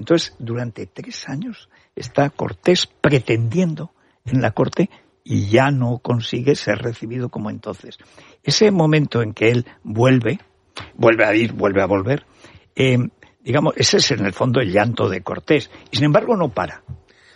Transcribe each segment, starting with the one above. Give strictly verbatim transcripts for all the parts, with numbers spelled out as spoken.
Entonces, durante tres años está Cortés pretendiendo en la corte y ya no consigue ser recibido como entonces. Ese momento en que él vuelve, vuelve a ir, vuelve a volver, eh, digamos, ese es en el fondo el llanto de Cortés. Y sin embargo no para.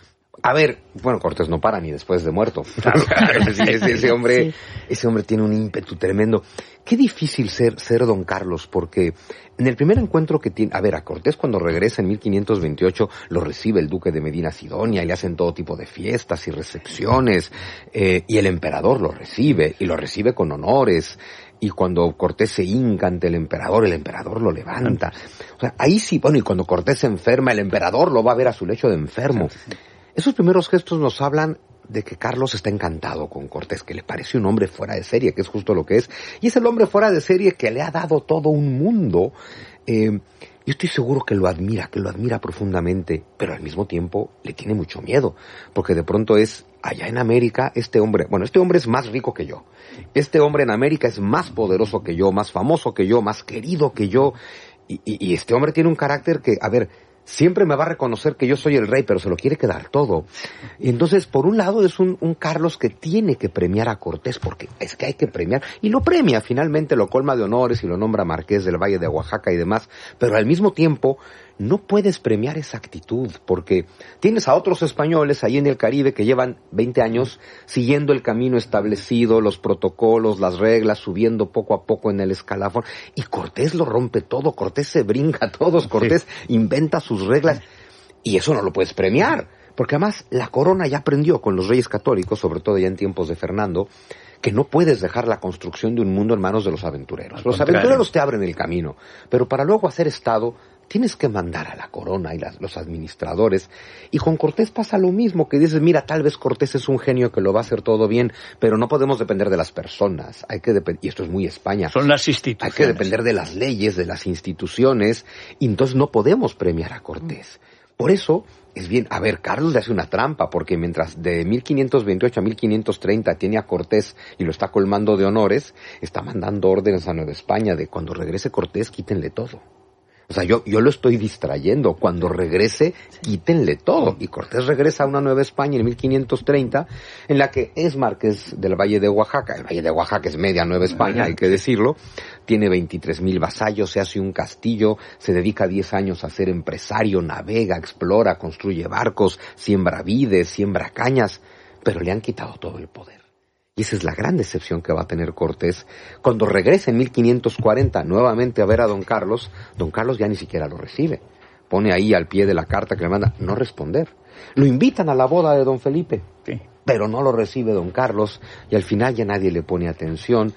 A ver, bueno, Cortés no para ni después de muerto. Claro, ese, ese hombre, sí. ese hombre tiene un ímpetu tremendo. Qué difícil ser, ser don Carlos, porque en el primer encuentro que tiene, a ver, a Cortés cuando regresa en mil quinientos veintiocho lo recibe el duque de Medina Sidonia y le hacen todo tipo de fiestas y recepciones, eh, y el emperador lo recibe, y lo recibe con honores. Y cuando Cortés se hinca ante el emperador, el emperador lo levanta. O sea, ahí sí, bueno, y cuando Cortés se enferma, el emperador lo va a ver a su lecho de enfermo. Sí, sí. Esos primeros gestos nos hablan de que Carlos está encantado con Cortés, que le parece un hombre fuera de serie, que es justo lo que es. Y es el hombre fuera de serie que le ha dado todo un mundo. Eh, yo estoy seguro que lo admira, que lo admira profundamente, pero al mismo tiempo le tiene mucho miedo, porque de pronto es, allá en América, este hombre, bueno, este hombre es más rico que yo. Este hombre en América es más poderoso que yo, más famoso que yo, más querido que yo. Y, y, y este hombre tiene un carácter que, a ver, siempre me va a reconocer que yo soy el rey, pero se lo quiere quedar todo. Y entonces, por un lado, es un, un Carlos que tiene que premiar a Cortés, porque es que hay que premiar, y lo premia, finalmente lo colma de honores y lo nombra marqués del Valle de Oaxaca y demás, pero al mismo tiempo no puedes premiar esa actitud, porque tienes a otros españoles ahí en el Caribe que llevan veinte años siguiendo el camino establecido, los protocolos, las reglas, subiendo poco a poco en el escalafón, y Cortés lo rompe todo, Cortés se brinca a todos, Cortés sí. inventa sus reglas, y eso no lo puedes premiar, porque además la corona ya aprendió con los reyes católicos, sobre todo ya en tiempos de Fernando, que no puedes dejar la construcción de un mundo en manos de los aventureros. Los aventureros te abren el camino, pero para luego hacer Estado tienes que mandar a la corona y las, los administradores. Y con Cortés pasa lo mismo, que dices, mira, tal vez Cortés es un genio que lo va a hacer todo bien, pero no podemos depender de las personas. Hay que depender, y esto es muy España. Son las instituciones. Hay que depender de las leyes, de las instituciones, y entonces no podemos premiar a Cortés. Por eso, es bien, a ver, Carlos le hace una trampa, porque mientras de mil quinientos veintiocho a mil quinientos treinta tiene a Cortés y lo está colmando de honores, está mandando órdenes a Nueva España de cuando regrese Cortés, quítenle todo. O sea, yo, yo lo estoy distrayendo. Cuando regrese, quítenle todo. Y Cortés regresa a una Nueva España en mil quinientos treinta, en la que es marqués del Valle de Oaxaca. El Valle de Oaxaca es media Nueva España, hay que decirlo. Tiene veintitrés mil vasallos, se hace un castillo, se dedica diez años a ser empresario, navega, explora, construye barcos, siembra vides, siembra cañas, pero le han quitado todo el poder. Y esa es la gran decepción que va a tener Cortés. Cuando regresa en mil quinientos cuarenta nuevamente a ver a don Carlos, don Carlos ya ni siquiera lo recibe. Pone ahí al pie de la carta que le manda, no responder. Lo invitan a la boda de don Felipe, sí. pero no lo recibe don Carlos, y al final ya nadie le pone atención.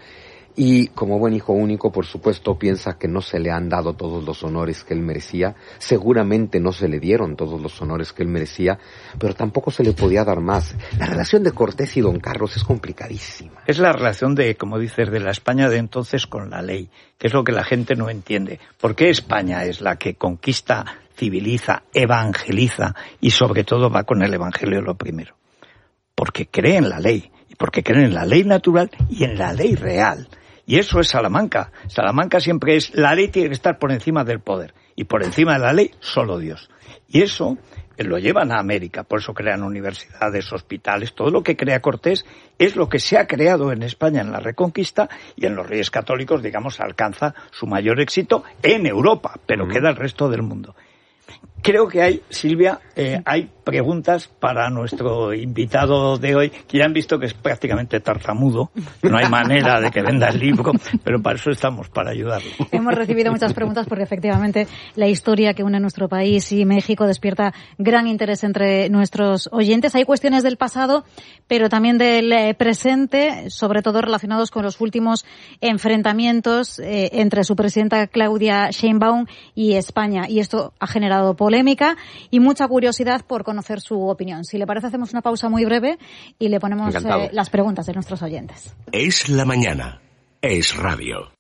Y como buen hijo único, por supuesto, piensa que no se le han dado todos los honores que él merecía. Seguramente no se le dieron todos los honores que él merecía, pero tampoco se le podía dar más. La relación de Cortés y don Carlos es complicadísima. Es la relación de, como dices, de la España de entonces con la ley, que es lo que la gente no entiende. ¿Por qué España es la que conquista, civiliza, evangeliza y sobre todo va con el evangelio lo primero? Porque cree en la ley, y porque cree en la ley natural y en la ley real. Y eso es Salamanca. Salamanca siempre es, la ley tiene que estar por encima del poder. Y por encima de la ley, solo Dios. Y eso eh, lo llevan a América. Por eso crean universidades, hospitales. Todo lo que crea Cortés es lo que se ha creado en España en la Reconquista, y en los Reyes Católicos, digamos, alcanza su mayor éxito en Europa, pero mm. queda el resto del mundo. Creo que hay, Silvia, eh, hay preguntas para nuestro invitado de hoy, que ya han visto que es prácticamente tartamudo, no hay manera de que venda el libro, pero para eso estamos, para ayudarlo. Hemos recibido muchas preguntas porque efectivamente la historia que une nuestro país y México despierta gran interés entre nuestros oyentes. Hay cuestiones del pasado, pero también del presente, sobre todo relacionados con los últimos enfrentamientos eh, entre su presidenta Claudia Sheinbaum y España, y esto ha generado polémica y mucha curiosidad por conocer su opinión. Si le parece, hacemos una pausa muy breve y le ponemos eh, las preguntas de nuestros oyentes. Es la mañana. Es radio.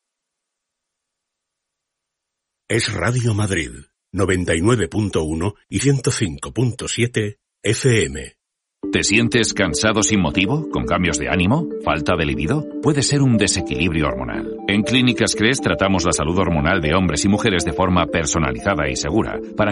Es Radio Madrid, noventa y nueve punto uno y ciento cinco punto siete F M. ¿Te sientes cansado sin motivo? ¿Con cambios de ánimo? ¿Falta de libido? Puede ser un desequilibrio hormonal. En Clínicas Cres tratamos la salud hormonal de hombres y mujeres de forma personalizada y segura, para